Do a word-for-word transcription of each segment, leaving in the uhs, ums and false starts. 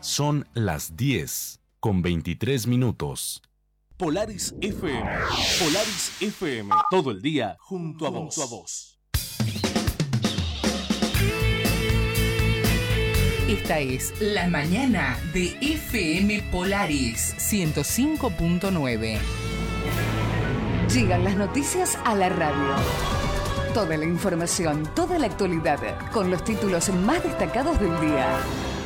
Son las diez con veintitrés minutos. Polaris F M. Polaris F M. Todo el día junto a vos. Junto a vos. Esta es La Mañana de F M Polaris ciento cinco punto nueve. Llegan las noticias a la radio. Toda la información, toda la actualidad, con los títulos más destacados del día.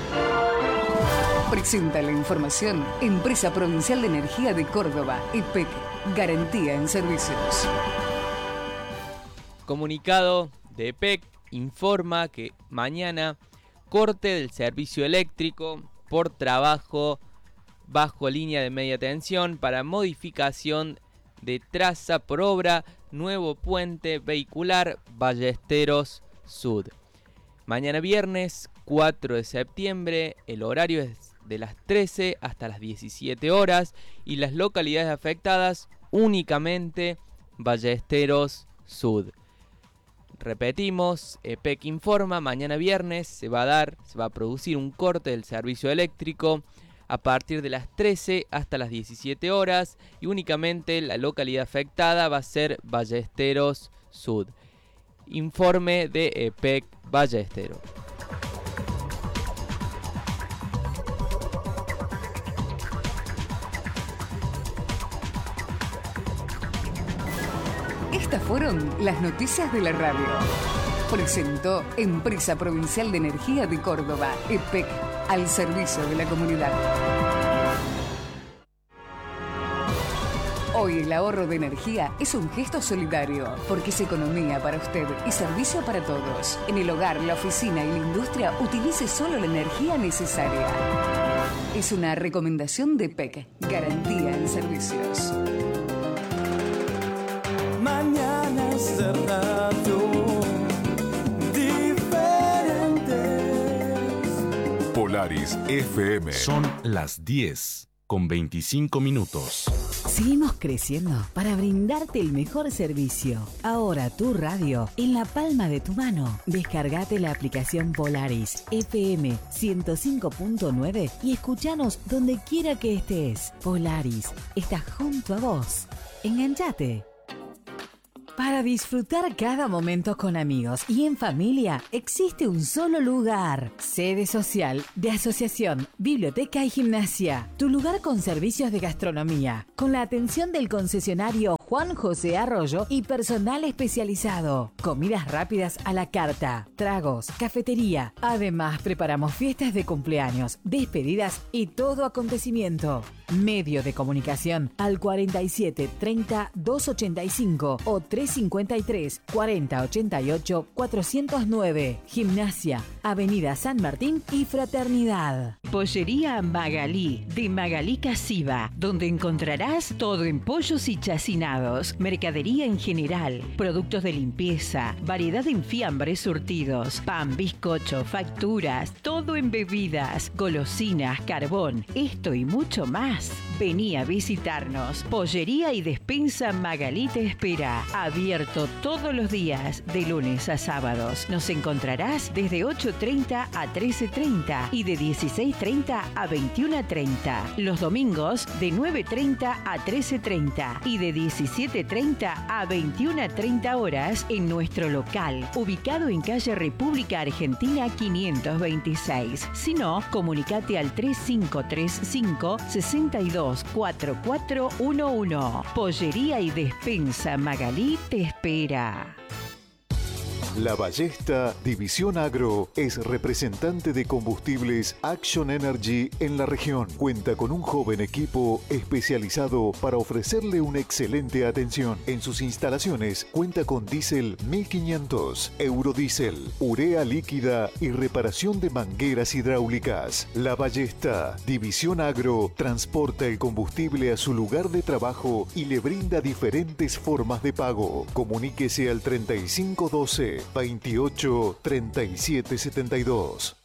Presenta la información Empresa Provincial de Energía de Córdoba, E P E C, garantía en servicios. Comunicado de E P E C informa que mañana corte del servicio eléctrico por trabajo bajo línea de media tensión para modificación de traza por obra Nuevo Puente Vehicular Ballesteros Sud. Mañana viernes cuatro de septiembre, el horario es de las trece hasta las diecisiete horas y las localidades afectadas únicamente Ballesteros Sud. Repetimos, E P E C informa, mañana viernes se va a dar, se va a producir un corte del servicio eléctrico a partir de las trece hasta las diecisiete horas y únicamente la localidad afectada va a ser Ballesteros Sud. Informe de E P E C Ballesteros. Estas fueron las noticias de la radio. Presentó Empresa Provincial de Energía de Córdoba, E P E C, al servicio de la comunidad. Hoy el ahorro de energía es un gesto solidario, porque es economía para usted y servicio para todos. En el hogar, la oficina y la industria utilice solo la energía necesaria. Es una recomendación de E P E C, garantía en servicios. Mañanas de radio diferentes. Polaris F M. Son las diez con veinticinco minutos. Seguimos creciendo para brindarte el mejor servicio. Ahora tu radio en la palma de tu mano. Descargate la aplicación Polaris F M ciento cinco punto nueve y escuchanos donde quiera que estés. Polaris está junto a vos. Enganchate. Para disfrutar cada momento con amigos y en familia, existe un solo lugar. Sede social de asociación, biblioteca y gimnasia. Tu lugar con servicios de gastronomía, con la atención del concesionario Juan José Arroyo y personal especializado. Comidas rápidas a la carta, tragos, cafetería. Además, preparamos fiestas de cumpleaños, despedidas y todo acontecimiento. Medio de comunicación al cuarenta y siete treinta doscientos ochenta y cinco o trescientos cincuenta y tres cuarenta ochenta y ocho cuatrocientos nueve. Gimnasia, Avenida San Martín y Fraternidad. Pollería Magalí, de Magalí Casiva, donde encontrarás todo en pollos y chacinados, mercadería en general, productos de limpieza, variedad en fiambres surtidos, pan, bizcocho, facturas, todo en bebidas, golosinas, carbón, esto y mucho más. Vení a visitarnos. Pollería y despensa Magalí te espera. Abierto todos los días, de lunes a sábados. Nos encontrarás desde ocho treinta a trece treinta y de dieciséis treinta a veintiuno treinta. Los domingos de nueve treinta a trece treinta y de diecisiete treinta a veintiuno treinta horas en nuestro local, ubicado en calle República Argentina quinientos veintiséis. Si no, comunicate al tres cinco tres cinco sesenta y dos cuarenta y cuatro once. Pollería y despensa Magalí te espera. La Ballesta División Agro es representante de combustibles Action Energy en la región. Cuenta con un joven equipo especializado para ofrecerle una excelente atención. En sus instalaciones cuenta con diésel mil quinientos, eurodiesel, urea líquida y reparación de mangueras hidráulicas. La Ballesta División Agro transporta el combustible a su lugar de trabajo y le brinda diferentes formas de pago. Comuníquese al treinta y cinco doce veintiocho treinta y siete setenta y dos.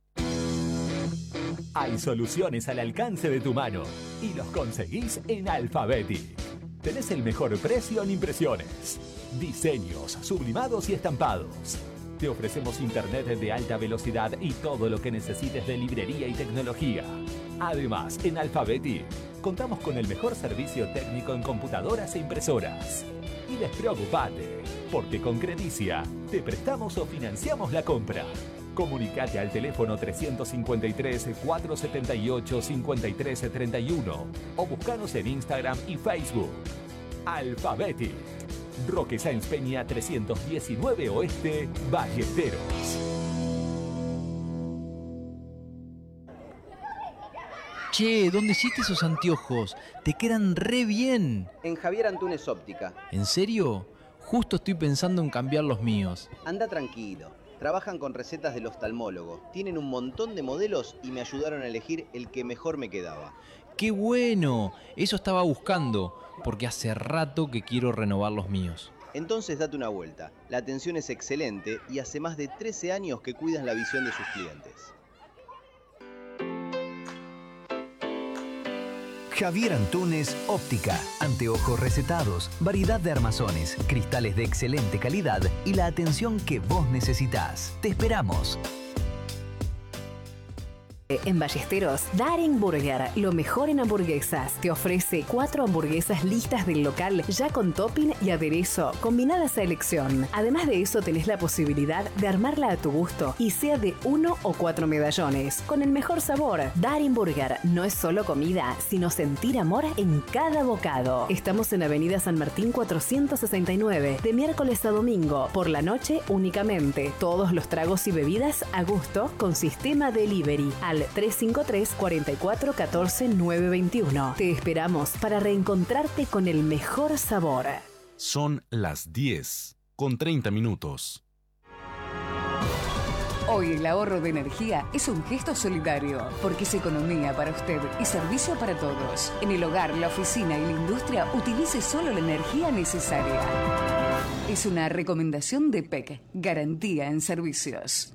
Hay soluciones al alcance de tu mano y los conseguís en Alphabetic. Tenés el mejor precio en impresiones, diseños sublimados y estampados. Te ofrecemos internet de alta velocidad y todo lo que necesites de librería y tecnología. Además, en Alfabeti contamos con el mejor servicio técnico en computadoras e impresoras. Y despreocupate, porque con Credicia te prestamos o financiamos la compra. Comunicate al teléfono trescientos cincuenta y tres, cuatrocientos setenta y ocho, cincuenta y tres treinta y uno o buscanos en Instagram y Facebook. Alfabeti, Roque Sáenz Peña trescientos diecinueve Oeste, Ballesteros. Che, ¿dónde hiciste esos anteojos? Te quedan re bien. En Javier Antunes Óptica. ¿En serio? Justo estoy pensando en cambiar los míos. Anda tranquilo. Trabajan con recetas del oftalmólogo. Tienen un montón de modelos y me ayudaron a elegir el que mejor me quedaba. ¡Qué bueno! Eso estaba buscando, porque hace rato que quiero renovar los míos. Entonces date una vuelta. La atención es excelente y hace más de trece años que cuidan la visión de sus clientes. Javier Antunes Óptica. Anteojos recetados, variedad de armazones, cristales de excelente calidad y la atención que vos necesitás. Te esperamos. En Ballesteros, Daring Burger, lo mejor en hamburguesas. Te ofrece cuatro hamburguesas listas del local, ya con topping y aderezo, combinadas a elección. Además de eso, tenés la posibilidad de armarla a tu gusto y sea de uno o cuatro medallones, con el mejor sabor. Daring Burger no es solo comida, sino sentir amor en cada bocado. Estamos en Avenida San Martín cuatrocientos sesenta y nueve, de miércoles a domingo, por la noche únicamente. Todos los tragos y bebidas a gusto con sistema delivery al tres cinco tres, cuatro cuatro uno cuatro, nueve dos uno. Te esperamos para reencontrarte con el mejor sabor. Son las diez con treinta minutos. Hoy el ahorro de energía es un gesto solidario, porque es economía para usted y servicio para todos. En el hogar, la oficina y la industria, utilice solo la energía necesaria. Es una recomendación de P E C, Garantía en Servicios.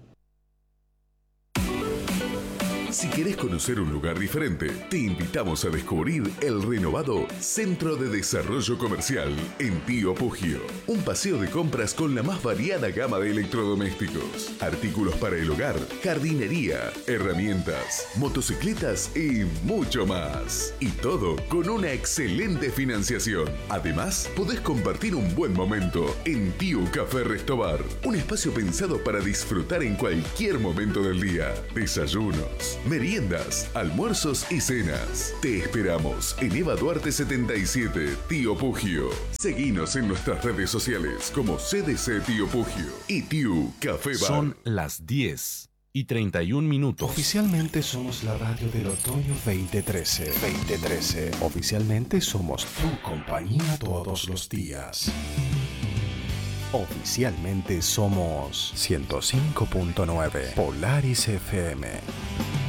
Si querés conocer un lugar diferente, te invitamos a descubrir el renovado Centro de Desarrollo Comercial en Tío Pugio. Un paseo de compras con la más variada gama de electrodomésticos, artículos para el hogar, jardinería, herramientas, motocicletas y mucho más. Y todo con una excelente financiación. Además, podés compartir un buen momento en Tío Café Restobar. Un espacio pensado para disfrutar en cualquier momento del día. Desayunos, meriendas, almuerzos y cenas. Te esperamos en Eva Duarte setenta y siete, Tío Pugio. Seguinos en nuestras redes sociales como C D C Tío Pugio y Tío Café Bar. Son las diez y treinta y un minutos. Oficialmente somos la radio del otoño veinte trece. veinte trece. Oficialmente somos tu compañía todos los días. Oficialmente somos ciento cinco punto nueve Polaris F M.